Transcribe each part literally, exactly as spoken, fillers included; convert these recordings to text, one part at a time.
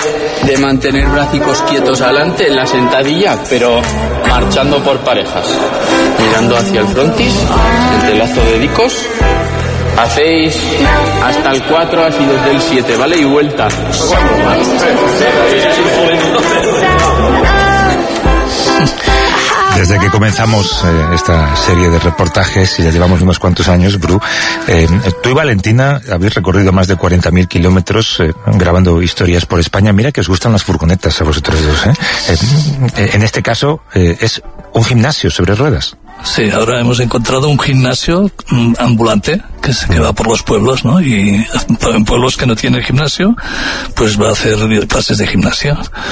de mantener brazos quietos adelante en la sentadilla, pero marchando por parejas, mirando hacia el frontis, entrelazo de dedicos. Hacéis hasta el cuatro, así desde el siete, ¿vale? Y vuelta. Desde que comenzamos eh, esta serie de reportajes, y ya llevamos unos cuantos años, Bru, eh, tú y Valentina habéis recorrido más de cuarenta mil kilómetros eh, grabando historias por España. Mira que os gustan las furgonetas a vosotros dos, ¿eh? Eh, en este caso eh, es un gimnasio sobre ruedas. Sí, ahora hemos encontrado un gimnasio um, ambulante que, es, que va por los pueblos, ¿no? Y en pueblos que no tienen gimnasio, pues va a hacer clases de gimnasia.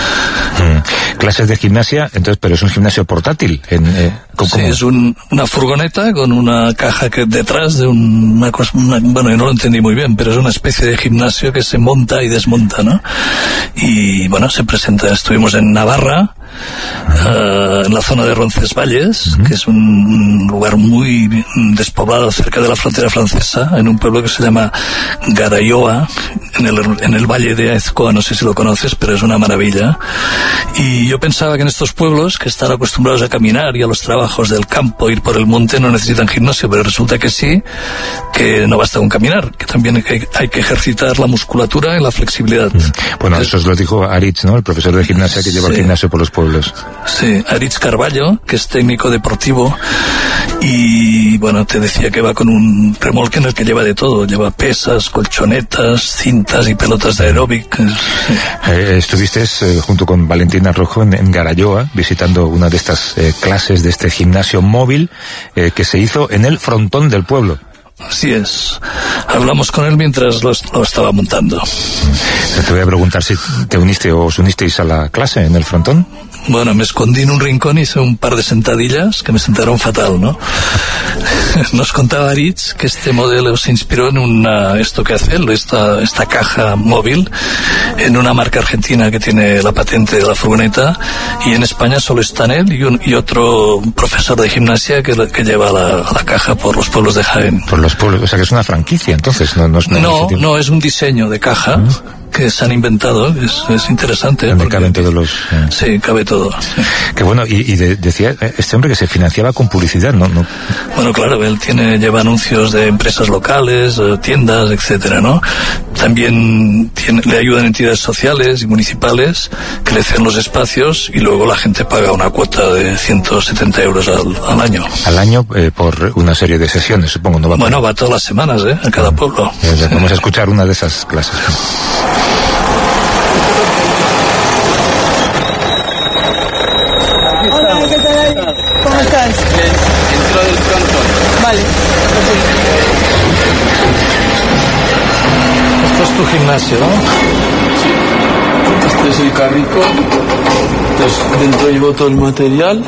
Mm. Clases de gimnasia, entonces, pero es un gimnasio portátil. En, eh, ¿cómo? Sí, es un, una furgoneta con una caja que detrás de un, una cosa, una, bueno, yo no lo entendí muy bien, pero es una especie de gimnasio que se monta y desmonta, ¿no? Y bueno, se presenta, estuvimos en Navarra, Uh, en la zona de Roncesvalles, uh-huh. que es un lugar muy despoblado cerca de la frontera francesa, en un pueblo que se llama Garayoa, en el, en el valle de Aezkoa, no sé si lo conoces, pero es una maravilla. Y yo pensaba que en estos pueblos, que están acostumbrados a caminar y a los trabajos del campo, ir por el monte, no necesitan gimnasio, pero resulta que sí, que no basta con caminar, que también hay, hay que ejercitar la musculatura y la flexibilidad. Uh-huh. Bueno, eso os lo dijo Aritz, ¿no? El profesor de gimnasia que lleva sí. el gimnasio por los pueblos. Sí, Aritz Carballo, que es técnico deportivo, y bueno, te decía que va con un remolque en el que lleva de todo, lleva pesas, colchonetas, cintas y pelotas de aeróbic. Eh, estuviste eh, junto con Valentina Rojo en, en Garayoa, visitando una de estas eh, clases de este gimnasio móvil eh, que se hizo en el frontón del pueblo. Así es. Hablamos con él mientras lo, lo estaba montando. Te voy a preguntar si te uniste o os unisteis a la clase en el frontón. Bueno, me escondí en un rincón y hice un par de sentadillas que me sentaron fatal, ¿no? Nos contaba Aritz que este modelo se inspiró en una, esto que hace él, esta, esta caja móvil, en una marca argentina que tiene la patente de la furgoneta, y en España solo están él y, un, y otro profesor de gimnasia que, que lleva la, la caja por los pueblos de Jaén. Por los pueblos, o sea que es una franquicia, entonces, no, no es... No, no, no, es un diseño de caja. ¿Mm? Que se han inventado, es, es interesante. Donde caben todos los... Eh... Sí, cabe todo. Sí. Que bueno, y, y de, decía este hombre que se financiaba con publicidad, ¿no? no... Bueno, claro, él tiene, lleva anuncios de empresas locales, tiendas, etcétera, ¿no? También tiene, le ayudan entidades sociales y municipales que le ceden los espacios y luego la gente paga una cuota de ciento setenta euros al, al año. Al año eh, por una serie de sesiones, supongo, ¿no? Va bueno, va todas las semanas, ¿eh? A cada pueblo. Eh, vamos a escuchar una de esas clases. Hola, ¿qué tal ahí? ¿Cómo estás? Dentro del frontón. Vale. Esto es tu gimnasio, ¿no? Sí. Este es el carrito. Entonces, dentro llevo todo el material.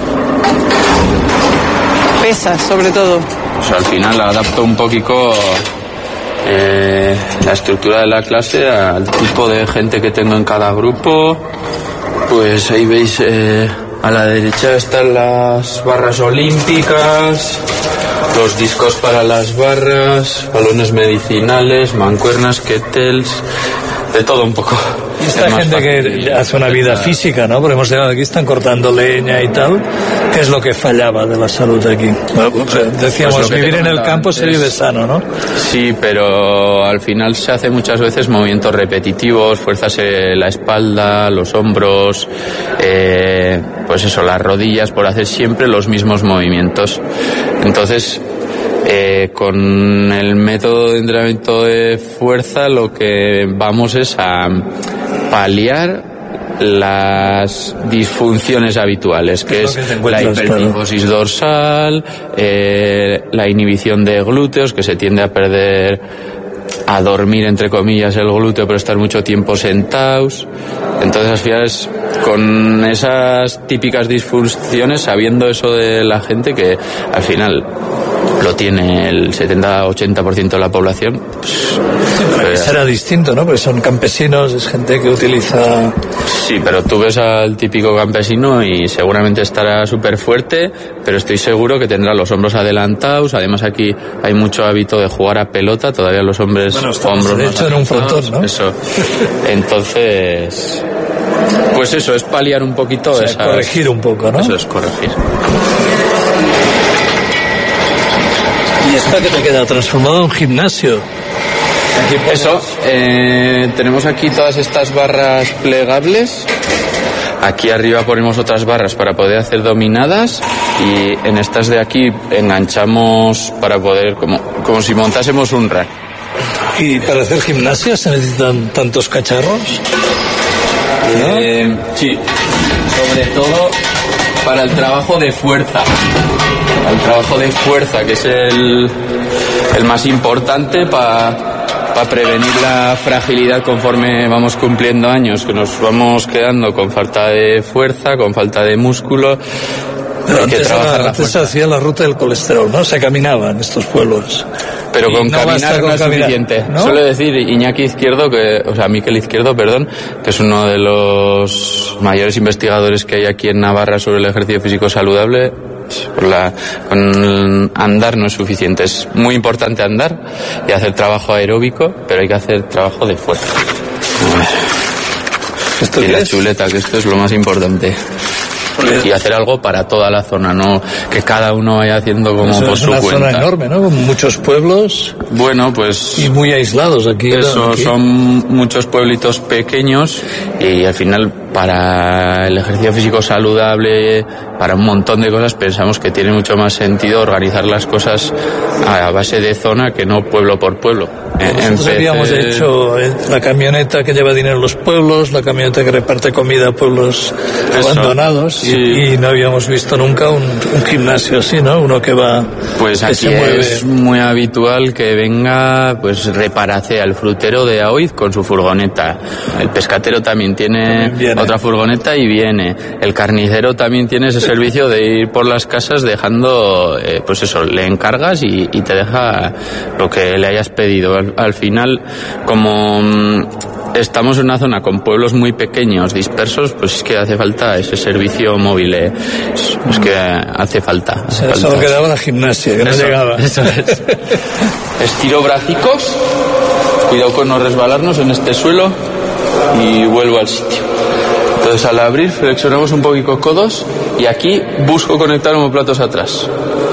Pesas, sobre todo. O sea, al final adapto un poquito eh, la estructura de la clase al tipo de gente que tengo en cada grupo. Pues ahí veis, eh, a la derecha están las barras olímpicas, los discos para las barras, balones medicinales, mancuernas, kettles, de todo un poco. Y esta gente que hace una vida física, ¿no? Porque hemos llegado aquí, están cortando leña y tal. ¿Qué es lo que fallaba de la salud aquí? Decíamos, pues vivir en el campo se vive sano, ¿no? Sí, pero al final se hace muchas veces movimientos repetitivos, fuerzas en la espalda, los hombros, eh, pues eso, las rodillas, por hacer siempre los mismos movimientos. Entonces, Eh, con el método de entrenamiento de fuerza lo que vamos es a paliar las disfunciones habituales, que es, es la hipertrifosis dorsal, eh, la inhibición de glúteos, que se tiende a perder, a dormir entre comillas el glúteo, pero estar mucho tiempo sentados. Entonces al final es con esas típicas disfunciones, sabiendo eso de la gente, que al final lo tiene el setenta a ochenta por ciento de la población. Pues, sí, pero será distinto, ¿no? Porque son campesinos, es gente que utiliza... Sí, pero tú ves al típico campesino y seguramente estará súper fuerte, pero estoy seguro que tendrá los hombros adelantados. Además aquí hay mucho hábito de jugar a pelota, todavía los hombres bueno, hombros de hecho en un frontón, ¿no? Eso. Entonces, pues eso, es paliar un poquito, o sea, esas... corregir un poco, ¿no? Eso es corregir. ¿Y esto que te queda? Transformado en un gimnasio. Eso, eh, tenemos aquí todas estas barras plegables. Aquí arriba ponemos otras barras para poder hacer dominadas y en estas de aquí enganchamos para poder, como, como si montásemos un rack. ¿Y para hacer gimnasia se necesitan tantos cacharros? Eh, sí, sobre todo para el trabajo de fuerza. El trabajo de fuerza, que es el, el más importante para... para prevenir la fragilidad conforme vamos cumpliendo años, que nos vamos quedando con falta de fuerza, con falta de músculo. Pero hay antes que trabajar era, antes se hacía la ruta del colesterol, ¿no? Se caminaba en estos pueblos. Pero con no caminar con no es caminar, suficiente. ¿No? Suele decir Iñaki Izquierdo, que, o sea, Miquel Izquierdo, perdón, que es uno de los mayores investigadores que hay aquí en Navarra sobre el ejercicio físico saludable. Por la, con andar no es suficiente, es muy importante andar y hacer trabajo aeróbico, pero hay que hacer trabajo de fuerza. ¿Esto y la es? Chuleta, que esto es lo más importante. Y hacer algo para toda la zona, no que cada uno vaya haciendo como eso por es su una cuenta. Zona enorme, ¿no? Con muchos pueblos. Bueno, pues y muy aislados aquí. Eso, aquí. Son muchos pueblitos pequeños y al final para el ejercicio físico saludable, para un montón de cosas, pensamos que tiene mucho más sentido organizar las cosas a base de zona que no pueblo por pueblo. Nosotros habíamos hecho la camioneta que lleva dinero a los pueblos, la camioneta que reparte comida a pueblos Eso, abandonados sí. y, y no habíamos visto nunca un, un gimnasio así, ¿no? Uno que va... Pues que aquí se mueve. Es muy habitual que venga pues Reparacea, el frutero de Aoiz con su furgoneta. El pescatero también tiene también otra furgoneta y viene. El carnicero también tiene ese servicio de ir por las casas dejando, eh, pues eso, le encargas y, y te deja lo que le hayas pedido. Al, al final, como mmm, estamos en una zona con pueblos muy pequeños, dispersos, pues es que hace falta ese servicio móvil. Eh. Es, es que hace falta. Hace eso falta. quedaba la gimnasia, que eso, no llegaba. Eso es. Estiro bracicos, cuidado con no resbalarnos en este suelo y vuelvo al sitio. Entonces al abrir flexionamos un poquito codos y aquí busco conectar omoplatos atrás.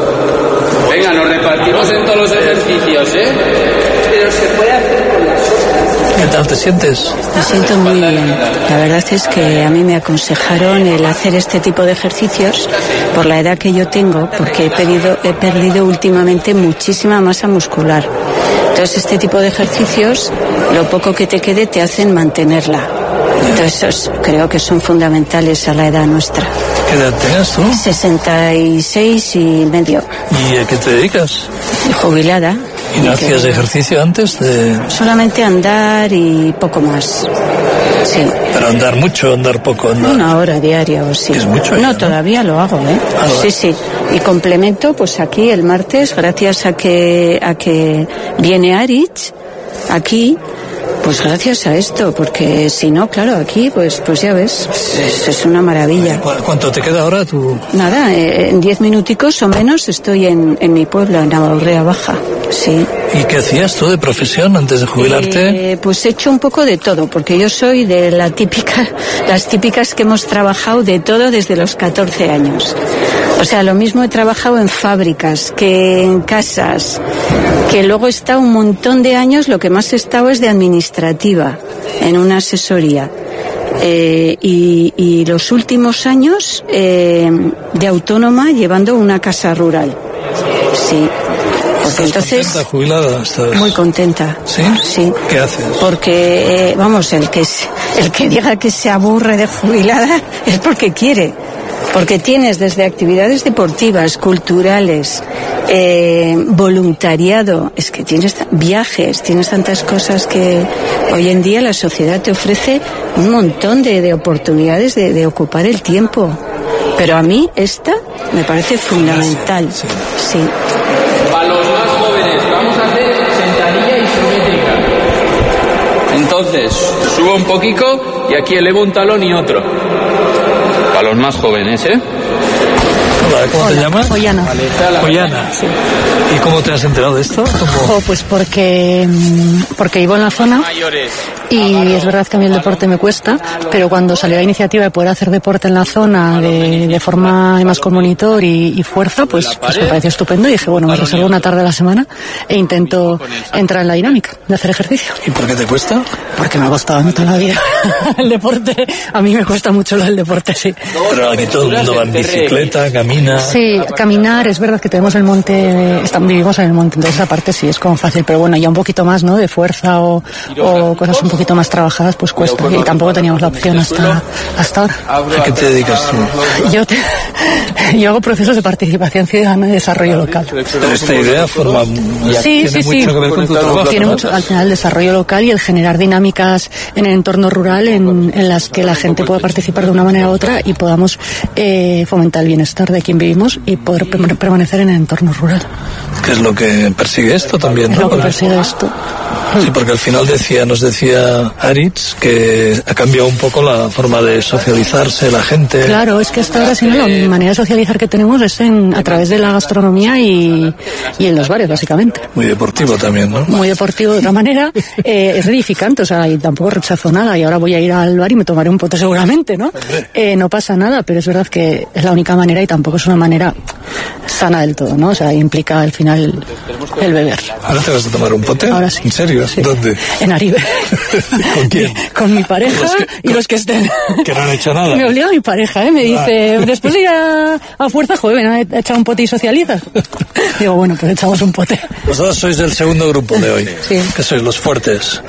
Venga, nos repartimos en todos los ejercicios, ¿eh? Pero se puede hacer con las otras. ¿Qué tal te sientes? Me siento muy bien. La verdad es que a mí me aconsejaron el hacer este tipo de ejercicios por la edad que yo tengo, porque he, pedido, he perdido últimamente muchísima masa muscular. Entonces este tipo de ejercicios, lo poco que te quede, te hacen mantenerla. Entonces creo que son fundamentales a la edad nuestra. ¿Qué edad tienes tú? sesenta y seis y medio. ¿Y a qué te dedicas? Jubilada. ¿Y no hacías ejercicio antes de...? Solamente andar y poco más. Sí. Pero andar mucho, andar poco, andar... Una hora diaria o sí. ¿Es mucho? No, ya, ¿no? todavía lo hago, ¿eh? Ah, sí, sí. Y complemento, pues aquí el martes, gracias a que, a que viene Aritz, aquí... Pues gracias a esto, porque si no, claro, aquí, pues pues ya ves, es, es una maravilla. ¿Cuánto te queda ahora tú? Nada, eh, en diez minuticos o menos estoy en, en mi pueblo, en Navarrea Baja, sí. ¿Y qué hacías tú de profesión antes de jubilarte? Eh, pues he hecho un poco de todo, porque yo soy de la típica, las típicas que hemos trabajado de todo desde los catorce años. O sea, lo mismo he trabajado en fábricas que en casas, que luego he estado un montón de años, lo que más he estado es de administrativa, en una asesoría. Eh, y, y los últimos años eh, de autónoma llevando una casa rural. Sí. Porque entonces, ¿Estás contenta, jubilada? ¿Estás... Muy contenta. ¿Sí? Sí. ¿Qué haces? Porque, eh, vamos, el que, el que diga que se aburre de jubilada es porque quiere. Porque tienes desde actividades deportivas, culturales, eh, voluntariado, es que tienes viajes, tienes tantas cosas que hoy en día la sociedad te ofrece un montón de, de oportunidades de, de ocupar el tiempo. Pero a mí esta me parece fundamental. Sí. sí. Subo un poquito y aquí elevo un talón y otro. Para los más jóvenes, ¿eh? Hola, ¿cómo Hola, te llamas? Ollana. Ollana. Sí. ¿Y cómo te has enterado de esto? ¿Cómo? Oh, pues porque, porque vivo en la zona y es verdad que a mí el deporte me cuesta, pero cuando salió la iniciativa de poder hacer deporte en la zona de, de forma además con monitor y, y fuerza, pues, pues me pareció estupendo y dije, bueno, me reservo una tarde a la semana e intento entrar en la dinámica de hacer ejercicio. ¿Y por qué te cuesta? Porque me ha costado mucho la vida el deporte. A mí me cuesta mucho el deporte, sí. Pero aquí todo el mundo va en bicicleta, camina. Sí, caminar, es verdad que tenemos el monte, estamos, vivimos en el monte, entonces esa parte sí es como fácil, pero bueno, ya un poquito más, ¿no? De fuerza o, o cosas un poquito más trabajadas, pues cuesta. Y tampoco teníamos la opción hasta, hasta ahora. ¿A qué te dedicas tú? Yo, te, yo hago procesos de participación ciudadana y desarrollo local. Pero esta idea forma, sí, tiene sí, mucho sí. que ver con tu trabajo, Tiene ¿no? mucho, al final, el desarrollo local y el generar dinámicas en el entorno rural en, en las que la gente pueda participar de una manera u otra y podamos eh, fomentar el bienestar de quien vivimos y poder permanecer en el entorno rural. ¿Qué es lo que persigue esto también, Es no? lo que persigue esto. Sí, porque al final decía, nos decía Aritz que ha cambiado un poco la forma de socializarse la gente. Claro, es que hasta ahora, si no, la manera de socializar que tenemos es en, a través de la gastronomía y, y en los bares, básicamente. Muy deportivo también, ¿no? Muy deportivo de otra manera. Eh, es edificante, o sea, y tampoco rechazo nada. Y ahora voy a ir al bar y me tomaré un pote seguramente, ¿no? Eh, no pasa nada, pero es verdad que es la única manera y tampoco es una manera sana del todo, ¿no? O sea, implica al final el, el beber. ¿Ahora te vas a tomar un pote? Ahora sí. ¿En serio? Sí. ¿Dónde? En Aribe. ¿Con quién? Con mi pareja Los que, y los que estén. Que no han hecho nada. Me obliga mi pareja, ¿eh? Me dice, ah. después de ir a, a fuerza, joven, ¿a echar un pote y socializas? Digo, bueno, pues echamos un pote. Vosotros sois del segundo grupo de hoy. Sí. Que sois los fuertes.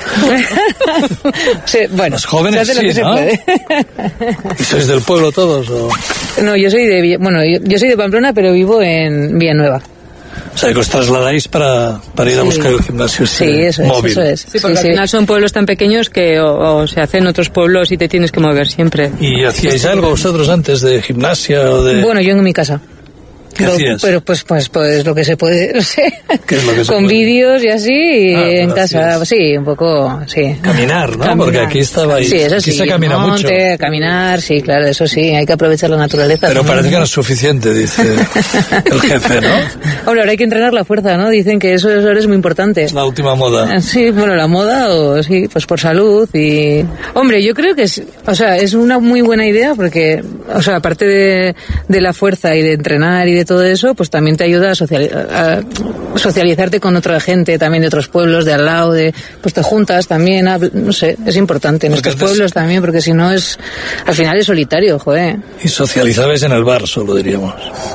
Sí, bueno, los jóvenes se hace sí, lo que ¿no? se puede. ¿Y sois del pueblo todos? ¿O? No, yo soy de bueno, yo, yo soy de Pamplona, pero vivo en Villanueva. O sea, que os trasladáis para, para ir sí. a buscar el gimnasio sí, eso móvil. Es, eso es. Sí, porque sí, al final sí. son pueblos tan pequeños que o, o se hacen otros pueblos y te tienes que mover siempre. ¿Y hacíais algo vosotros antes de gimnasia o de...? Bueno, yo en mi casa. ¿Qué Lo, hacías? Pero pues, pues, pues lo que se puede, no sé. ¿Qué es lo que se Con puede? vídeos y así, y Ah, en casa, hacías. sí, un poco, sí. Caminar, ¿no? Caminar. Porque aquí estabais... Sí, eso aquí sí. se camina monte, mucho. Caminar, sí, claro, eso sí, hay que aprovechar la naturaleza. Pero ¿no? parece que no es suficiente, dice el jefe, ¿no? Hombre, ahora hay que entrenar la fuerza, ¿no? Dicen que eso, eso es muy importante. Es la última moda. Sí, bueno, la moda o sí, pues por salud y... Hombre, yo creo que es, o sea, es una muy buena idea porque, o sea, aparte de, de la fuerza y de entrenar y de todo eso, pues también te ayuda a, social, a socializarte con otra gente, también de otros pueblos, de al lado, de, pues te juntas también, a, no sé, es importante en Porque estos antes- pueblos también, porque si no es, al final es solitario, joder. Y socializabais en el bar, solo diríamos.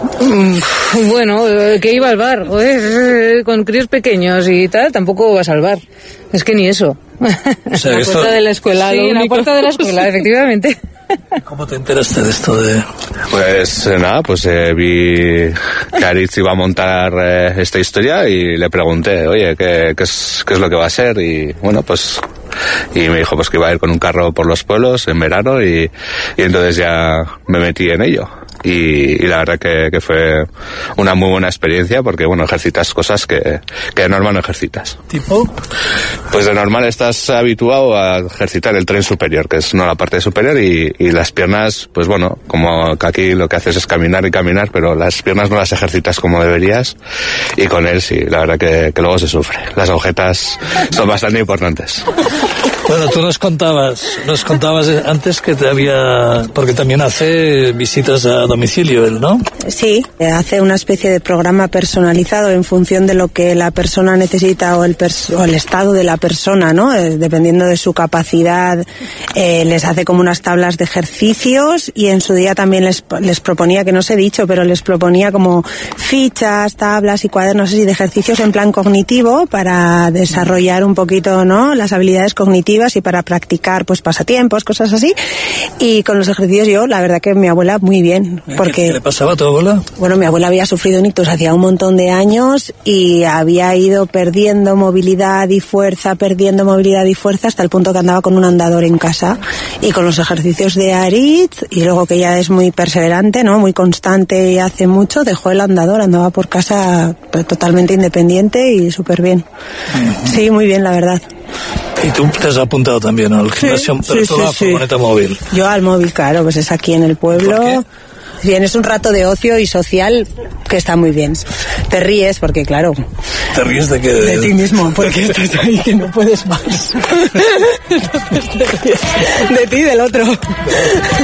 Mm, Bueno, eh, que iba al bar, joder, con críos pequeños y tal, tampoco vas al bar. Es que ni eso. O sea, La que esto... puerta de la escuela, Sí, lo en la único. puerta de la escuela, efectivamente. ¿Cómo te enteraste de esto de...? Pues eh, nada, pues eh, vi que Aritz iba a montar eh, esta historia y le pregunté, oye, ¿qué, qué, es, ¿qué es lo que va a ser? Y bueno, pues... Y me dijo pues que iba a ir con un carro por los pueblos en verano y, y entonces ya me metí en ello. Y, y la verdad que, que fue una muy buena experiencia porque, bueno, ejercitas cosas que, que de normal no ejercitas. ¿Tipo? Pues de normal estás habituado a ejercitar el tren superior, que es no la parte superior, y, y las piernas, pues bueno, como que aquí lo que haces es caminar y caminar, pero las piernas no las ejercitas como deberías, y con él sí, la verdad que, que luego se sufre. Las agujetas son bastante importantes. Bueno, tú nos contabas, nos contabas antes que te había... Porque también hace visitas a domicilio él, ¿no? Sí, hace una especie de programa personalizado en función de lo que la persona necesita o el, pers- o el estado de la persona, ¿no? Eh, dependiendo de su capacidad, eh, les hace como unas tablas de ejercicios y en su día también les, les proponía, que no os he dicho, pero les proponía como fichas, tablas y cuadernos así de ejercicios en plan cognitivo para desarrollar un poquito, ¿no?, las habilidades cognitivas y para practicar pues pasatiempos, cosas así. Y con los ejercicios yo, la verdad que mi abuela muy bien, porque... ¿Qué le pasaba a tu abuela? Bueno, mi abuela había sufrido un ictus hacía un montón de años y había ido perdiendo movilidad y fuerza, perdiendo movilidad y fuerza hasta el punto que andaba con un andador en casa. Y con los ejercicios de Aritz, y luego que ella es muy perseverante, ¿no?, muy constante y hace mucho, dejó el andador, andaba por casa totalmente independiente y súper bien. Sí, muy bien, la verdad. Y tú te has apuntado también al gimnasio, sí, pero sí, tú a la sí, furgoneta sí. móvil. Yo al móvil, claro, pues es aquí en el pueblo. ¿Por qué? Bien, es un rato de ocio y social que está muy bien. Te ríes porque, claro... ¿Te ríes de qué? De ti mismo, porque estás ahí que no puedes más. Entonces te ríes de ti y del otro.